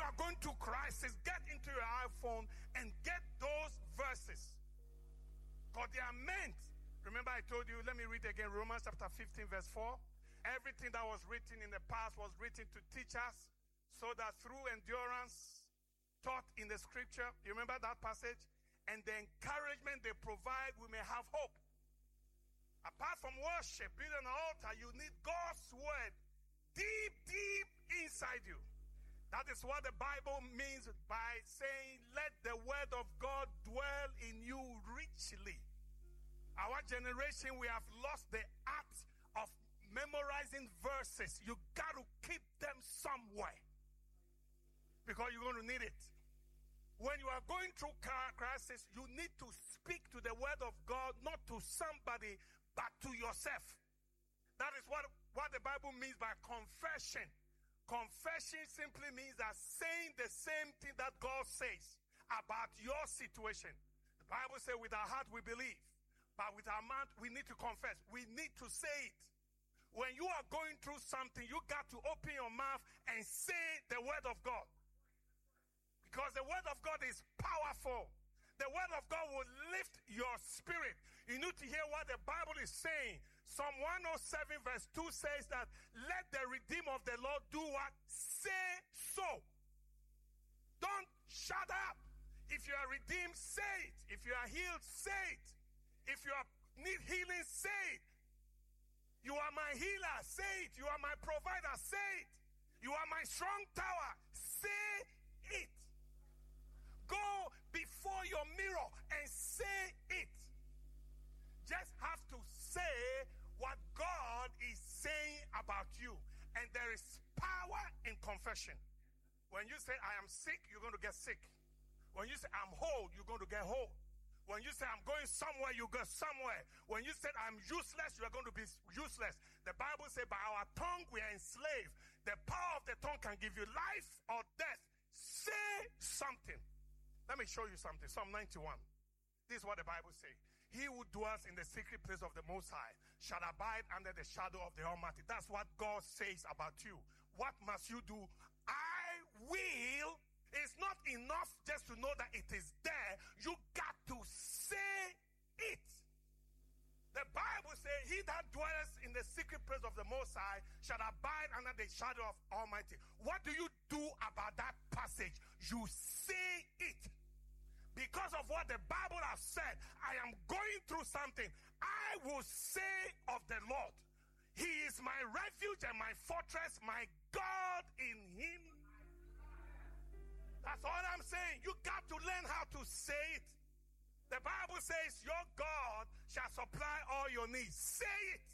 are going through crisis, get into your iPhone and get those verses. Because they are meant. Remember I told you, let me read again, Romans chapter 15 verse 4. Everything that was written in the past was written to teach us, so that through endurance taught in the scripture, you remember that passage? And the encouragement they provide, we may have hope. Apart from worship, building an altar, you need God's word deep inside you. That is what the Bible means by saying, let the word of God dwell in you richly. Our generation, we have lost the art of memorizing verses. You got to keep them somewhere, because you're going to need it. When you are going through crisis, you need to speak to the word of God, not to somebody, but to yourself. That is what the Bible means by confession. Confession simply means that saying the same thing that God says about your situation. The Bible says with our heart we believe, but with our mouth we need to confess. We need to say it. When you are going through something, you got to open your mouth and say the word of God. Because the word of God is powerful. The word of God will lift your spirit. You need to hear what the Bible is saying. Psalm 107 verse 2 says that, let the redeemer of the Lord do what? Say so. Don't shut up. If you are redeemed, say it. If you are healed, say it. If you need healing, say it. You are my healer, say it. You are my provider, say it. You are my strong tower, say it. Go before your mirror and say it. Just have to say what God is saying about you. And there is power in confession. When you say, I am sick, you're going to get sick. When you say, I'm whole, you're going to get whole. When you say, I'm going somewhere, you go somewhere. When you said, I'm useless, you are going to be useless. The Bible says, by our tongue we are enslaved. The power of the tongue can give you life or death. Say something. Let me show you something. Psalm 91. This is what the Bible says. He who dwells in the secret place of the Most High shall abide under the shadow of the Almighty. That's what God says about you. What must you do? I will. It's not enough just to know that it is there. You got to say it. The Bible says, he that dwells in the secret place of the Most High shall abide under the shadow of Almighty. What do you do about that passage? You say it. Because of what the Bible has said, I am going through something. I will say of the Lord, he is my refuge and my fortress, my God, in him. That's all I'm saying. You got to learn how to say it. The Bible says your God shall supply all your needs. Say it.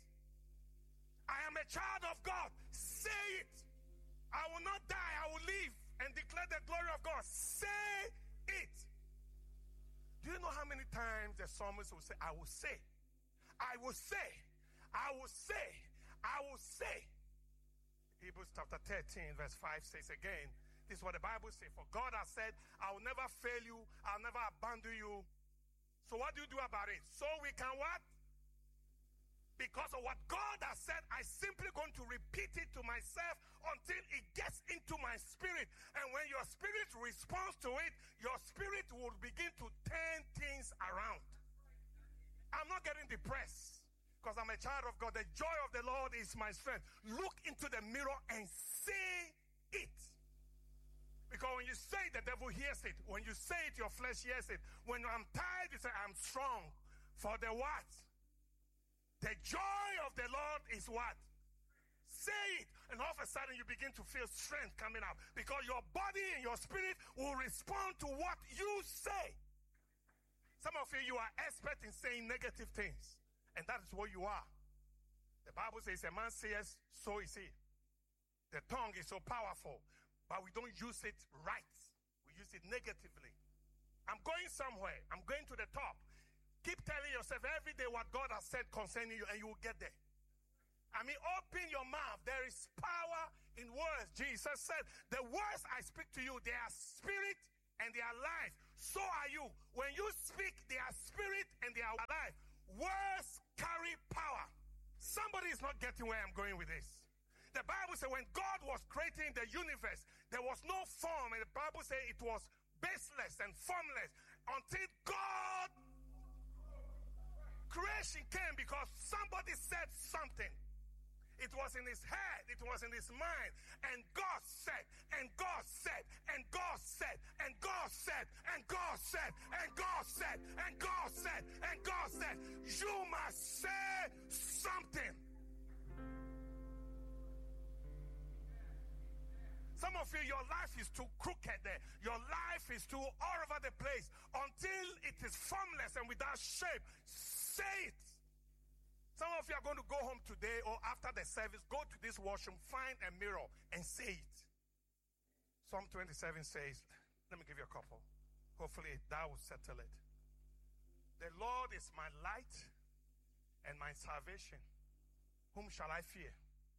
I am a child of God. Say it. I will not die. I will live and declare the glory of God. Say it. Do you know how many times the psalmist will say, I will say, I will say, I will say, I will say. Hebrews chapter 13 verse 5 says again, this is what the Bible says, for God has said, I will never fail you, I'll never abandon you. So what do you do about it? So we can what? Because of what God has said, I simply going to repeat it to myself until it gets into my spirit. And when your spirit responds to it, your spirit will begin to turn things around. I'm not getting depressed because I'm a child of God. The joy of the Lord is my strength. Look into the mirror and say it. Because when you say it, the devil hears it. When you say it, your flesh hears it. When I'm tired, you say, I'm strong. For the what? The joy of the Lord is what? Say it. And all of a sudden you begin to feel strength coming up. Because your body and your spirit will respond to what you say. Some of you are expert in saying negative things. And that is what you are. The Bible says a man says, so is he. The tongue is so powerful. But we don't use it right. We use it negatively. I'm going somewhere. I'm going to the top. Keep telling yourself every day what God has said concerning you and you will get there. I mean, open your mouth. There is power in words. Jesus said, the words I speak to you, they are spirit and they are life. So are you. When you speak, they are spirit and they are life. Words carry power. Somebody is not getting where I'm going with this. The Bible says when God was creating the universe, There was no form, and the Bible says it was baseless and formless until God creation came, because somebody said something. It was in his head, it was in his mind, and God said, and God said, and God said, and God said, and God said, and God said, and God said, and God said, you must say something. Some of you, your life is too crooked there. Your life is too all over the place until it is formless and without shape. Say it. Some of you are going to go home today or after the service, go to this washroom, find a mirror and say it. Psalm 27 says, let me give you a couple. Hopefully that will settle it. The Lord is my light and my salvation. Whom shall I fear?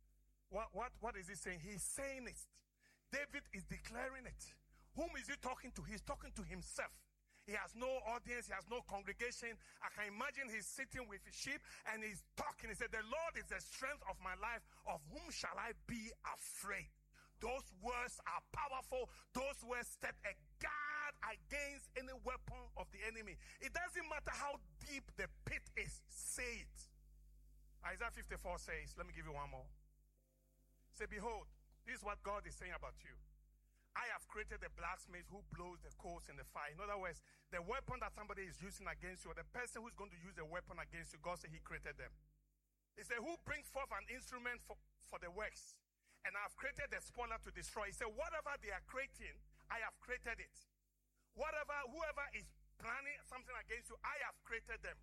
What is he saying? He's saying it. David is declaring it. Whom is he talking to? He's talking to himself. He has no audience. He has no congregation. I can imagine he's sitting with his sheep and he's talking. He said, the Lord is the strength of my life. Of whom shall I be afraid? Those words are powerful. Those words set a guard against any weapon of the enemy. It doesn't matter how deep the pit is. Say it. Isaiah 54 says, let me give you one more. Say, behold, this is what God is saying about you. I have created a blacksmith who blows the coals in the fire. In other words, the weapon that somebody is using against you, or the person who's going to use the weapon against you, God said he created them. He said, who brings forth an instrument for the works? And I've created the spoiler to destroy. He said, whatever they are creating, I have created it. Whoever is planning something against you, I have created them.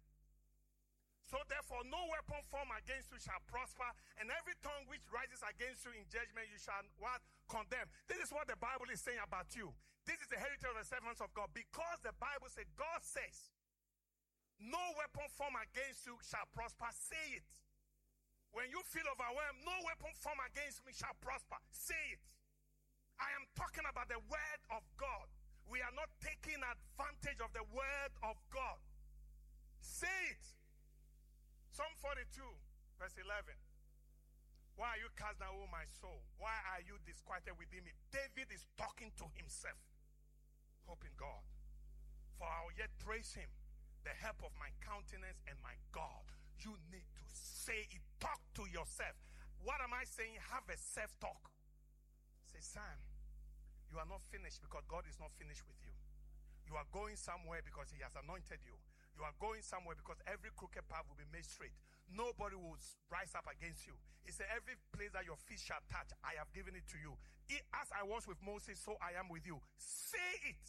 So therefore, no weapon formed against you shall prosper, and every tongue which rises against you in judgment, you shall what? Condemn. This is what the Bible is saying about you. This is the heritage of the servants of God. Because the Bible said, God says, no weapon formed against you shall prosper. Say it. When you feel overwhelmed, no weapon formed against me shall prosper. Say it. I am talking about the word of God. We are not taking advantage of the word of God. Say it. Psalm 42, verse 11. Why are you cast down, O my soul? Why are you disquieted within me? David is talking to himself. Hope in God. For I will yet praise him, the help of my countenance and my God. You need to say it. Talk to yourself. What am I saying? Have a self-talk. Say, son, you are not finished because God is not finished with you. You are going somewhere because he has anointed you. You are going somewhere because every crooked path will be made straight. Nobody will rise up against you. He said, every place that your feet shall touch, I have given it to you. As I was with Moses, so I am with you. Say it.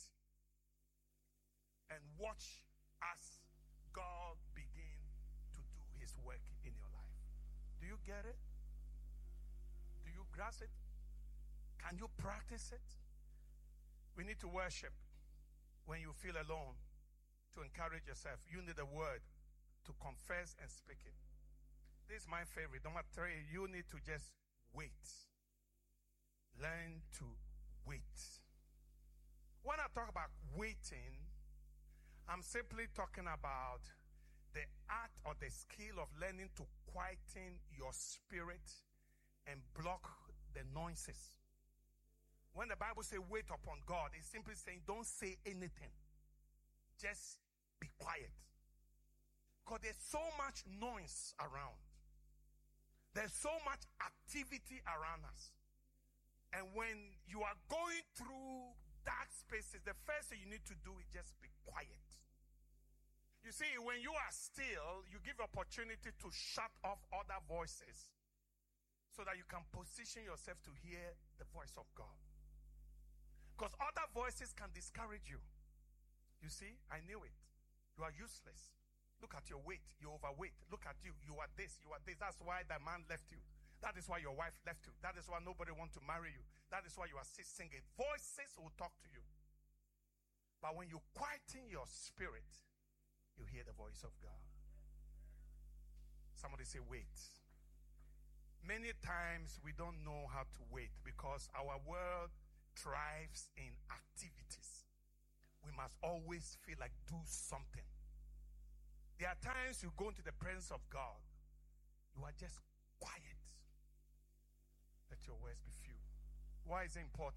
And watch as God begin to do his work in your life. Do you get it? Do you grasp it? Can you practice it? We need to worship when you feel alone. To encourage yourself, you need a word to confess and speak it. This is my favorite. Number 3, you need to just wait. Learn to wait. When I talk about waiting, I'm simply talking about the art or the skill of learning to quieten your spirit and block the noises. When the Bible says wait upon God, it's simply saying don't say anything. Just be quiet. Because there's so much noise around. There's so much activity around us. And when you are going through dark spaces, the first thing you need to do is just be quiet. You see, when you are still, you give opportunity to shut off other voices so that you can position yourself to hear the voice of God. Because other voices can discourage you. You see, I knew it. You are useless. Look at your weight. You're overweight. Look at you. You are this. You are this. That's why that man left you. That is why your wife left you. That is why nobody wants to marry you. That is why you are still single. Voices will talk to you. But when you quieten your spirit, you hear the voice of God. Somebody say, wait. Many times we don't know how to wait because our world thrives in activities. We must always feel like do something. There are times you go into the presence of God. You are just quiet. Let your words be few. Why is it important?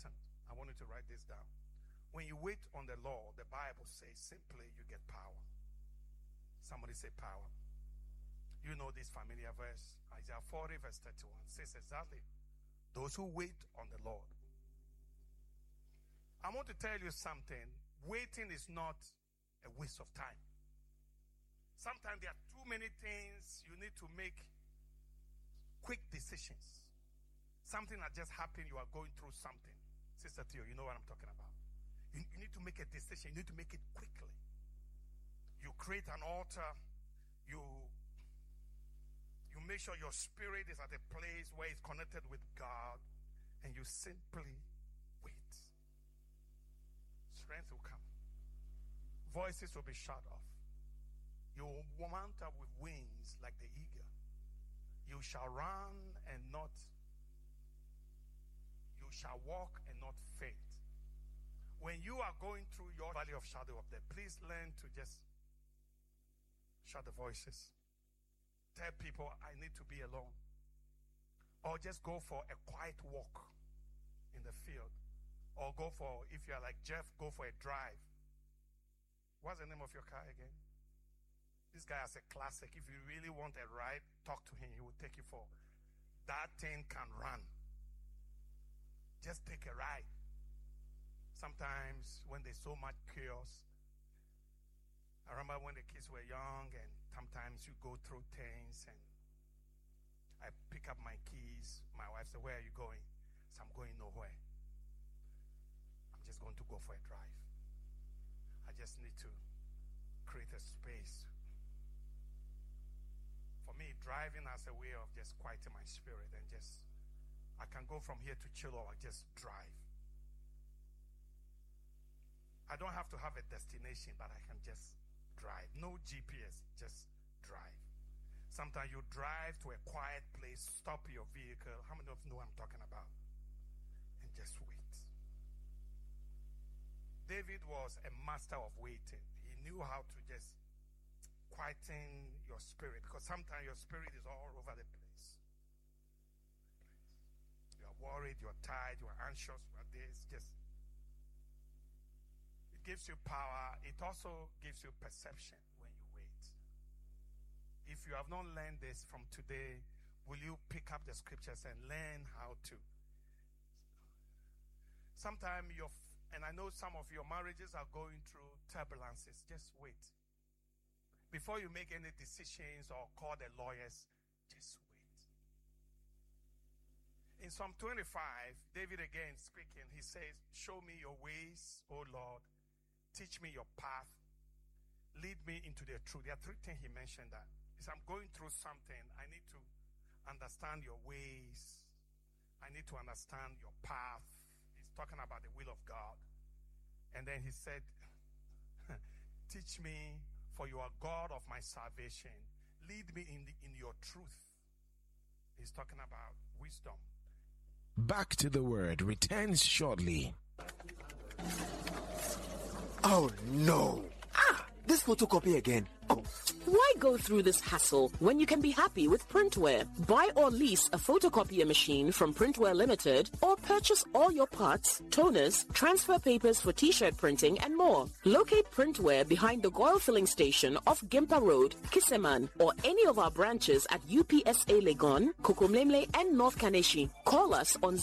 I want you to write this down. When you wait on the Lord, the Bible says simply you get power. Somebody say power. You know this familiar verse. Isaiah 40 verse 31 says exactly, those who wait on the Lord. I want to tell you something. Waiting is not a waste of time. Sometimes there are too many things you need to make quick decisions. Something that just happened, you are going through something. Sister Theo, you know what I'm talking about. You need to make a decision. You need to make it quickly. You create an altar. You make sure your spirit is at a place where it's connected with God, and you simply wait. Strength will come. Voices will be shut off. You will mount up with wings like the eagle. You shall run and not. You shall walk and not faint. When you are going through your valley of shadow of death, please learn to just shut the voices. Tell people, I need to be alone. Or just go for a quiet walk in the field. Or go for, if you're like Jeff, go for a drive. What's the name of your car again? This guy has a classic. If you really want a ride, talk to him. He will take you for. That thing can run. Just take a ride. Sometimes when there's so much chaos, I remember when the kids were young, and sometimes you go through things, and I pick up my keys. My wife said, where are you going? So I'm going nowhere. I'm just going to go for a drive. I just need to create a space. For me, driving as a way of just quieting my spirit, and just, I can go from here to Chilo, I just drive. I don't have to have a destination, but I can just drive. No GPS, just drive. Sometimes you drive to a quiet place, stop your vehicle. How many of you know what I'm talking about? And just wait. David was a master of waiting. He knew how to just quieten your spirit, because sometimes your spirit is all over the place. You are worried, you are tired, you are anxious, you are this, just. It gives you power. It also gives you perception when you wait. If you have not learned this from today, will you pick up the scriptures and learn how to? Sometimes and I know some of your marriages are going through turbulences. Just wait. Before you make any decisions or call the lawyers, just wait. In Psalm 25, David again speaking, he says, show me your ways, O Lord. Teach me your path. Lead me into the truth. There are three things he mentioned that. He said, I'm going through something. I need to understand your ways. I need to understand your path. He's talking about the will of God. And then he said, teach me, for you are God of my salvation. Lead me in your truth. He's talking about wisdom. Back to the Word returns shortly. Oh no! This photocopy again. Oh. Why go through this hassle when you can be happy with Printware? Buy or lease a photocopier machine from Printware Limited, or purchase all your parts, toners, transfer papers for t-shirt printing, and more. Locate Printware behind the Goil Filling Station off Gimpa Road, Kiseman, or any of our branches at UPSA Legon, Kokomlemle, and North Kaneshi. Call us on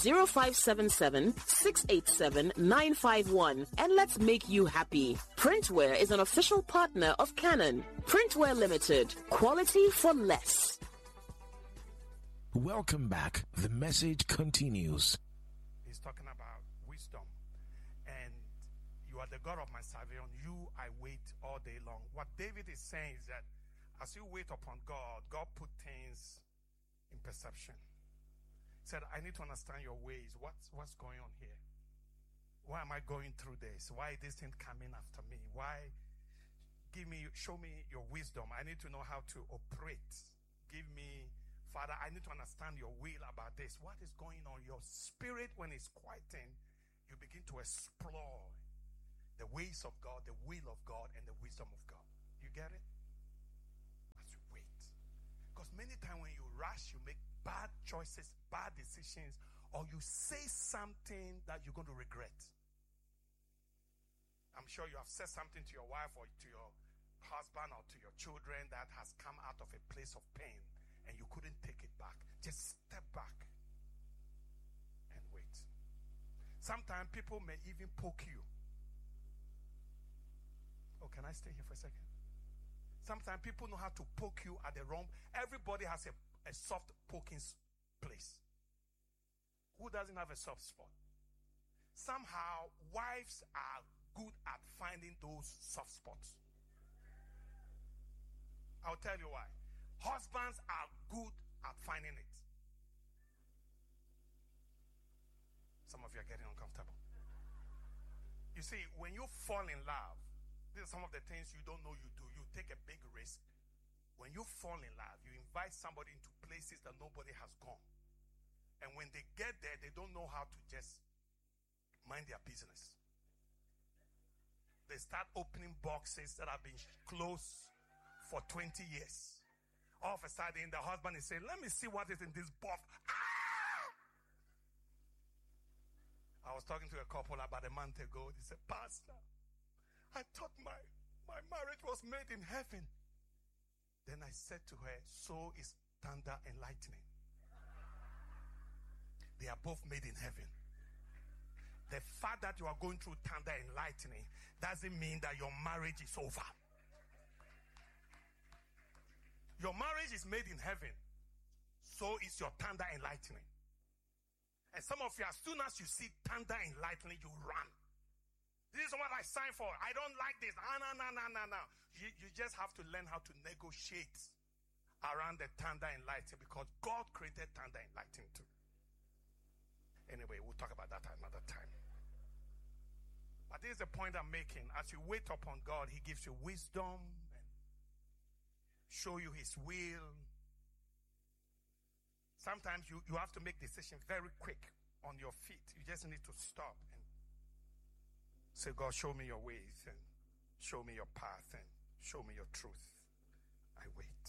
0577-687-951 and let's make you happy. Printware is an official partner of Canon. Printware Limited. Quality for less. Welcome back. The message continues. He's talking about wisdom. And you are the God of my salvation. You I wait all day long. What David is saying is that as you wait upon God, God put things in perception. He said, I need to understand your ways. What's going on here? Why am I going through this? Why is this thing coming after me? Why? Show me your wisdom. I need to know how to operate. Give me, Father, I need to understand your will about this. What is going on? Your spirit, when it's quieting, you begin to explore the ways of God, the will of God, and the wisdom of God. You get it? As you wait. Because many times when you rush, you make bad choices, bad decisions, or you say something that you're going to regret. I'm sure you have said something to your wife or to your husband or to your children that has come out of a place of pain and you couldn't take it back. Just step back and wait. Sometimes people may even poke you. Oh, can I stay here for a second? Sometimes people know how to poke you at the wrong. Everybody has a soft poking place. Who doesn't have a soft spot? Somehow, wives are good at finding those soft spots. I'll tell you why. Husbands are good at finding it. Some of you are getting uncomfortable. You see, when you fall in love, these are some of the things you don't know you do. You take a big risk. When you fall in love, you invite somebody into places that nobody has gone. And when they get there, they don't know how to just mind their business. They start opening boxes that have been closed for 20 years. All of a sudden, the husband is saying, let me see what is in this box. I was talking to a couple about a month ago. They said, Pastor, I thought my marriage was made in heaven. Then I said to her, so is thunder and lightning. They are both made in heaven. The fact that you are going through thunder and lightning doesn't mean that your marriage is over. Your marriage is made in heaven. So is your thunder and lightning. And some of you, as soon as you see thunder and lightning, you run. This is what I signed for. I don't like this. No. You just have to learn how to negotiate around the thunder and lightning because God created thunder and lightning too. Anyway, we'll talk about that another time. But this is the point I'm making. As you wait upon God, He gives you wisdom and show you His will. Sometimes you have to make decisions very quick on your feet. You just need to stop and say, God, show me your ways and show me your path and show me your truth. I wait.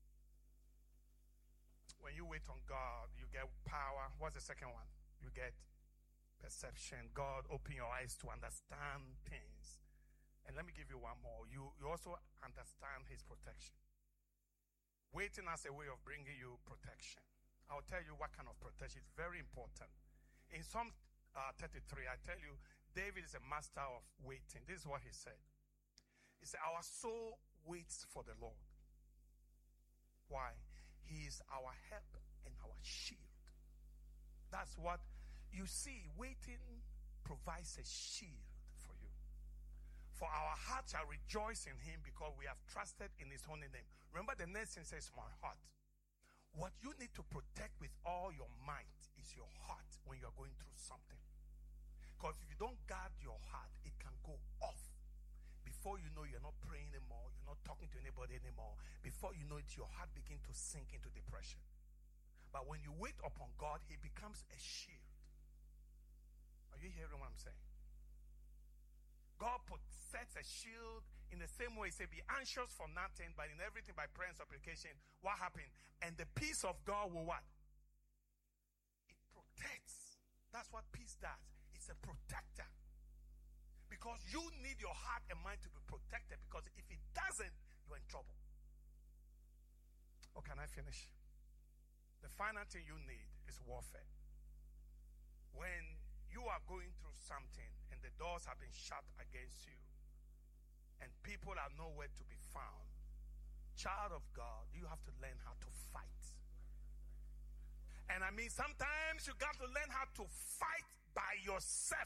When you wait on God, you get power. What's the second one? You get perception. God, open your eyes to understand things. And let me give you one more. You also understand His protection. Waiting as a way of bringing you protection. I'll tell you what kind of protection. It's very important. In Psalm 33, I tell you, David is a master of waiting. This is what he said. He said, our soul waits for the Lord. Why? He is our help and our shield. That's what you see. Waiting provides a shield for you. For our heart shall rejoice in Him because we have trusted in His holy name. Remember the next thing says, my heart. What you need to protect with all your might is your heart when you're going through something. Because if you don't guard your heart, it can go off. Before you know, you're not praying anymore. You're not talking to anybody anymore. Before you know it, your heart begins to sink into depression. But when you wait upon God, He becomes a shield. Are you hearing what I'm saying? God sets a shield in the same way. He said, be anxious for nothing, but in everything by prayer and supplication. What happened? And the peace of God will what? It protects. That's what peace does. It's a protector. Because you need your heart and mind to be protected. Because if it doesn't, you're in trouble. Oh, can I finish? The final thing you need is warfare. When you are going through something and the doors have been shut against you and people are nowhere to be found, child of God, you have to learn how to fight. And I mean, sometimes you got to learn how to fight by yourself.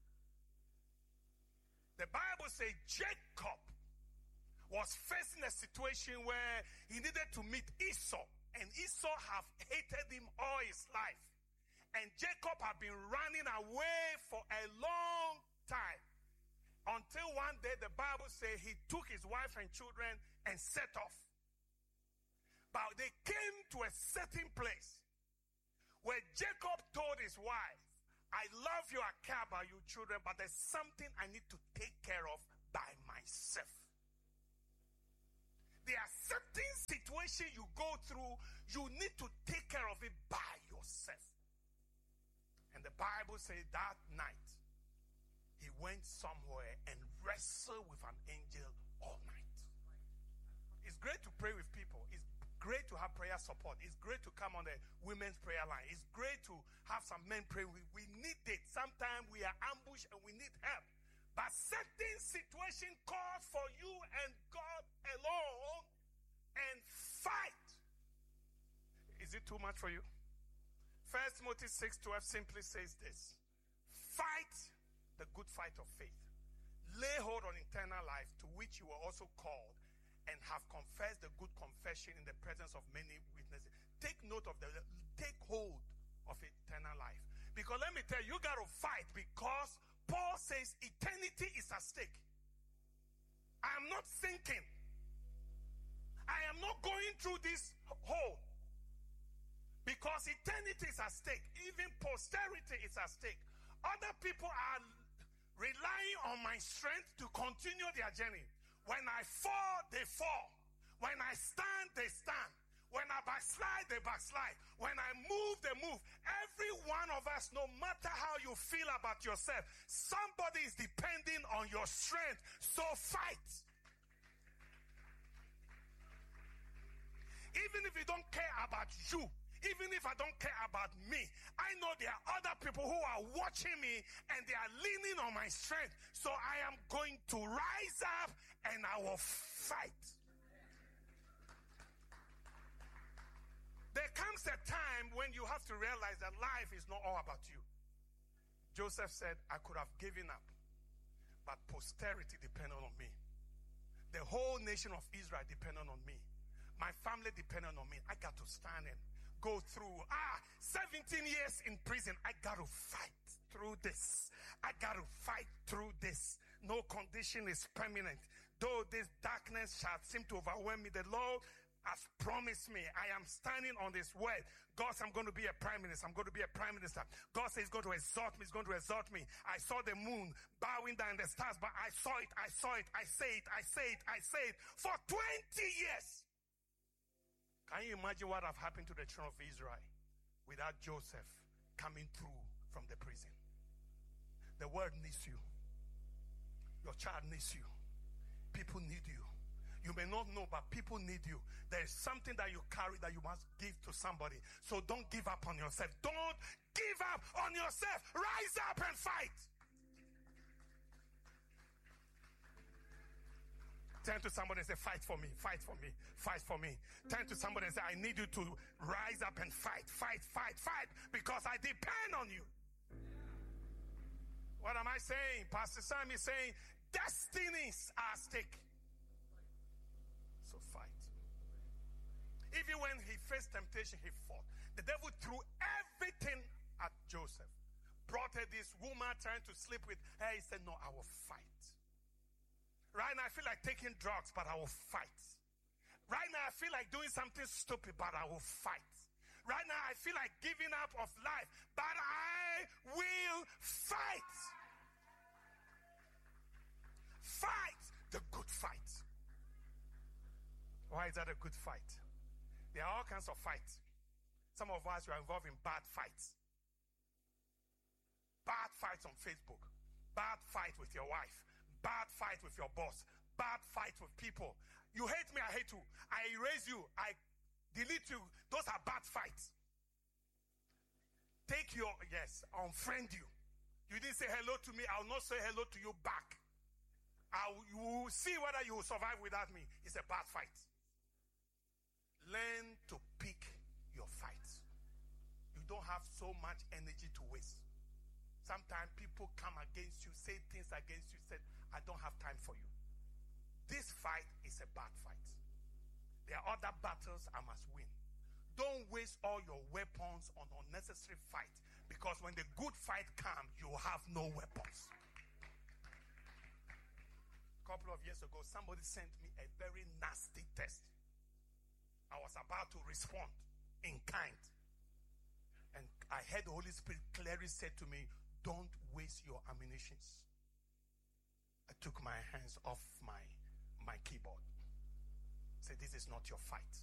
The Bible says Jacob was facing a situation where he needed to meet Esau, and Esau have hated him all his life. And Jacob had been running away for a long time. Until one day the Bible says he took his wife and children and set off. But they came to a certain place where Jacob told his wife, I love you, I care about you children, but there's something I need to take care of by myself. There are certain situations you go through, you need to take care of it by yourself. And the Bible says that night, he went somewhere and wrestled with an angel all night. It's great to pray with people. It's great to have prayer support. It's great to come on the women's prayer line. It's great to have some men pray. We need it. Sometimes we are ambushed and we need help. But certain situation calls for you and God alone and fight. Is it too much for you? 1 Timothy 6:12 simply says this: fight the good fight of faith. Lay hold on eternal life, to which you were also called and have confessed the good confession in the presence of many witnesses. Take hold of eternal life. Because let me tell you, you got to fight, because Paul says eternity is at stake. I am not thinking. I am not going through this hole. Because eternity is at stake. Even posterity is at stake. Other people are relying on my strength to continue their journey. When I fall, they fall. When I stand, they stand. When I backslide, they backslide. When I move, they move. Every one of us, no matter how you feel about yourself, somebody is depending on your strength. So fight. Even if you don't care about you, even if I don't care about me, I know there are other people who are watching me and they are leaning on my strength. So I am going to rise up and I will fight. There comes a time when you have to realize that life is not all about you. Joseph said, I could have given up, but posterity depended on me. The whole nation of Israel depended on me. My family depended on me. I got to stand and go through 17 years in prison. I got to fight through this. I got to fight through this. No condition is permanent. Though this darkness shall seem to overwhelm me, the Lord has promised me. I am standing on this word. God says I'm going to be a prime minister. I'm going to be a prime minister. God says he's going to exalt me. He's going to exalt me. I saw the moon bowing down, the stars, but I saw it. I say it for 20 years. Can you imagine what have happened to the children of Israel without Joseph coming through from the prison? The world needs you. Your child needs you. People need you. You may not know, but people need you. There is something that you carry that you must give to somebody. So don't give up on yourself. Don't give up on yourself. Rise up and fight. Turn to somebody and say, fight for me, fight for me, fight for me. Turn to somebody and say, I need you to rise up and fight, because I depend on you. What am I saying? Pastor Sam is saying, destinies are at stake. So fight. Even when he faced temptation, he fought. The devil threw everything at Joseph. Brought her this woman trying to sleep with her. He said, no, I will fight. Right now, I feel like taking drugs, but I will fight. Right now, I feel like doing something stupid, but I will fight. Right now, I feel like giving up of life, but I will fight. Fight the good fight. Why is that a good fight? There are all kinds of fights. Some of us are involved in bad fights. Bad fights on Facebook. Bad fight with your wife. Bad fight with your boss. Bad fight with people. You hate me, I hate you. I erase you. I delete you. Those are bad fights. Unfriend you. You didn't say hello to me. I will not say hello to you back. You will see whether you will survive without me. It's a bad fight. Learn to pick your fights. You don't have so much energy to waste. Sometimes people come against you, say things against you, say, I don't have time for you. This fight is a bad fight. There are other battles I must win. Don't waste all your weapons on unnecessary fight, because when the good fight comes, you have no weapons. A couple of years ago, somebody sent me a very nasty test. I was about to respond in kind. And I heard the Holy Spirit clearly said to me, don't waste your ammunitions. I took my hands off my keyboard. Said, this is not your fight.